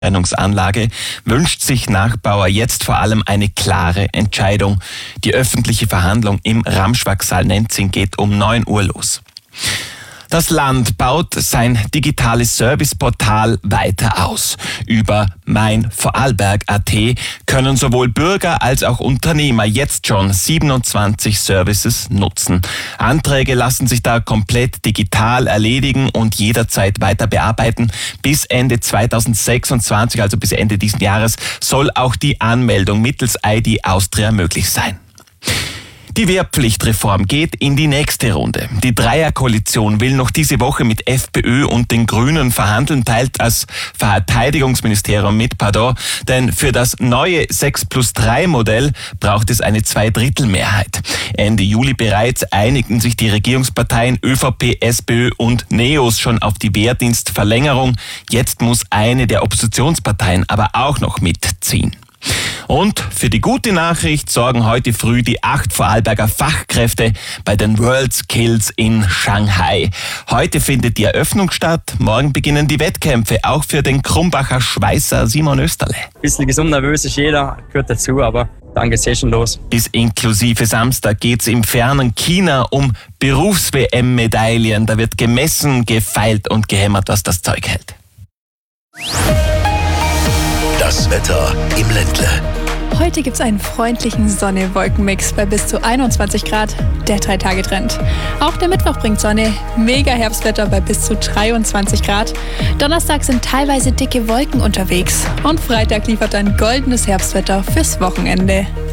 Verbrennungsanlage wünscht sich Nachbauer jetzt vor allem eine klare Entscheidung. Die öffentliche Verhandlung im Ramschwag-Saal-Nenzing geht um 9 Uhr los. Das Land baut sein digitales Serviceportal weiter aus. Über meinvorarlberg.at können sowohl Bürger als auch Unternehmer jetzt schon 27 Services nutzen. Anträge lassen sich da komplett digital erledigen und jederzeit weiter bearbeiten. Bis Ende 2026, also bis Ende dieses Jahres, soll auch die Anmeldung mittels ID Austria möglich sein. Die Wehrpflichtreform geht in die nächste Runde. Die Dreierkoalition will noch diese Woche mit FPÖ und den Grünen verhandeln, teilt das Verteidigungsministerium mit, denn für das neue 6+3-Modell braucht es eine Zweidrittelmehrheit. Ende Juli bereits einigten sich die Regierungsparteien ÖVP, SPÖ und NEOS schon auf die Wehrdienstverlängerung. Jetzt muss eine der Oppositionsparteien aber auch noch mitziehen. Und für die gute Nachricht sorgen heute früh die 8 Vorarlberger Fachkräfte bei den World Skills in Shanghai. Heute findet die Eröffnung statt, morgen beginnen die Wettkämpfe, auch für den Krumbacher Schweißer Simon Österle. Ein bisschen gesund nervös ist jeder, gehört dazu, aber dann geht's schon los. Bis inklusive Samstag geht's im fernen China um Berufs-WM-Medaillen. Da wird gemessen, gefeilt und gehämmert, was das Zeug hält. Das Wetter im Ländle. Heute gibt es einen freundlichen Sonne-Wolken-Mix bei bis zu 21 Grad, der 3-Tage-Trend. Auch der Mittwoch bringt Sonne, mega Herbstwetter bei bis zu 23 Grad. Donnerstag sind teilweise dicke Wolken unterwegs und Freitag liefert ein goldenes Herbstwetter fürs Wochenende.